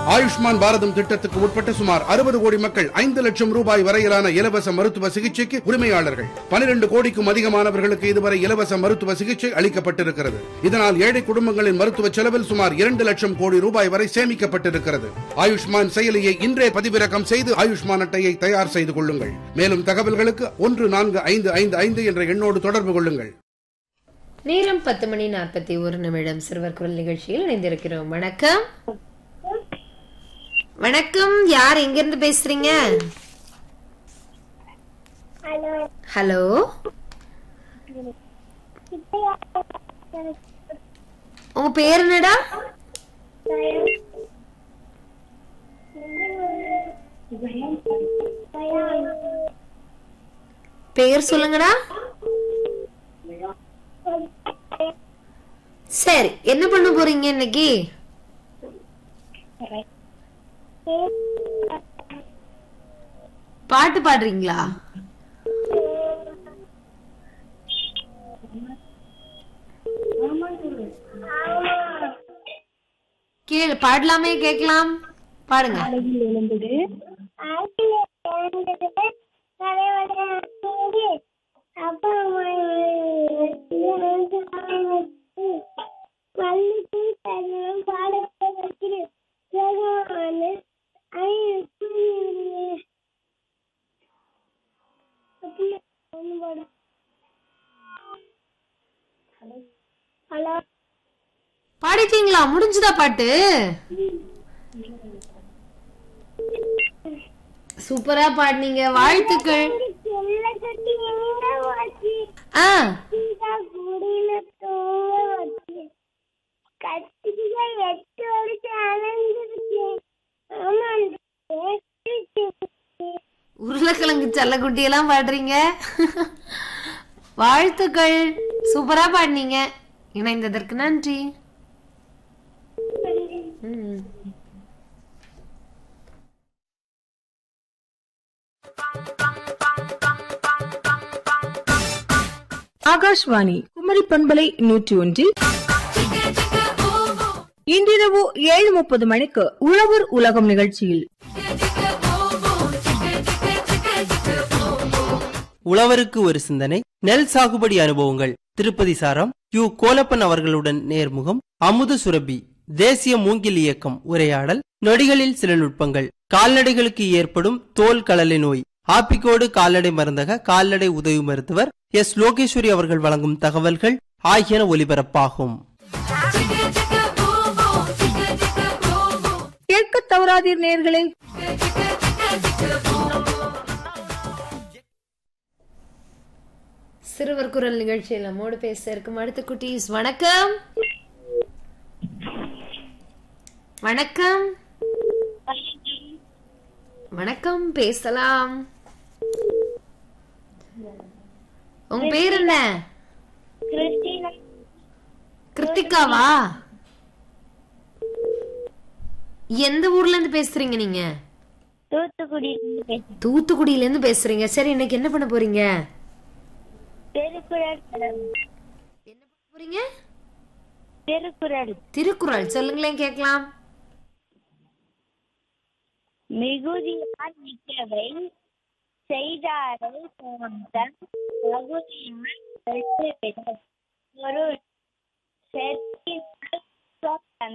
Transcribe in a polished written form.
ஆயுஷ்மான் பாரதம் திட்டத்துக்கு உட்பட்ட சுமார் 60 கோடி மக்கள் 5 லட்சம் ரூபாய் வரையிலான இலவச மருத்துவ சிகிச்சைக்கு உரிமையாளர்கள். 12 கோடிக்கும் அதிகமானவர்களுக்கு இதுவரை இலவச மருத்துவ சிகிச்சை அளிக்கப்பட்டிருக்கிறது. இதனால் ஏழை குடும்பங்களின் மருத்துவ செலவில் சுமார் 2 லட்சம் கோடி ரூபாய் வரை சேமிக்கப்பட்டிருக்கிறது. ஆயுஷ்மான் செயலியை இன்றே பதிவிறக்கம் செய்து ஆயுஷ்மான் அட்டையை தயார் செய்து கொள்ளுங்கள். மேலும் தகவல்களுக்கு 14555 என்ற எண்ணோடு தொடர்பு கொள்ளுங்கள். நேரம் 10:41 சிறுவர் குரல் நிகழ்ச்சியில் இணைந்திருக்கிறோம். வணக்கம். வணக்கம், யார் எங்கிருந்து பேசுறீங்க? ஹலோ, உங்க பேர் என்னடா? பேர் சொல்லுங்கடா. சரி, என்ன பண்ண போறீங்க இன்னைக்கு? பாட்டு பாடுறீங்களா? பாடலாமே, கேட்கலாம், பாடுங்க. பாடிட்டீங்களா? முடிஞ்சுதா பாட்டு? சூப்பரா பாடினீங்க, வாழ்த்துக்கள். உருளைக்கிழங்கு செல்லக்குட்டி எல்லாம் பாடுறீங்க. வாழ்த்துக்கள், சூப்பரா பாடினீங்க. இணைந்ததற்கு நன்றி. ஆகாஷ்வாணி குமரி பண்பலை 101 இன்றிரவு 7:30 மணிக்கு உழவர் உலகம் நிகழ்ச்சியில் உழவருக்கு ஒரு சிந்தனை, நெல் சாகுபடி அனுபவங்கள், திருப்பதி சாரம் யு கோலப்பன் அவர்களுடன் நேர்முகம், அமுத சுரபி, தேசிய மூங்கில் இயக்கம் உரையாடல், நொடிகளில் சில நுட்பங்கள், கால்நடைகளுக்கு ஏற்படும் தோல் களலை நோய், ஆப்பிக்கோடு கால்நடை மருந்தக கால்நடை உதவி மருத்துவர் எஸ் லோகேஸ்வரி அவர்கள் வழங்கும் தகவல்கள் ஆகியன ஒலிபரப்பாகும். கேட்க தவறாதீர் நேயர்களே. சிறுவர் குரல் நிகழ்ச்சியில் நம்மோடு பேச இருக்கும் அடுத்த குட்டீஸ். வணக்கம். வணக்கம். வணக்கம், பேசலாம். உங்க பேர் என்ன? கிருத்திகாவா? எந்த ஊர்ல இருந்து பேசுறீங்க நீங்க? தூத்துக்குடியில இருந்து பேசுறீங்க. சரி, இன்னைக்கு என்ன பண்ண போறீங்க? என்ன பண்ண போறீங்க? திருக்குறள் சொல்லுங்களேன், கேட்கலாம். மிகுதியால் மிக்கவை செய்தாரை போந்தன் தகுதியால் பொருள் செத்தினால்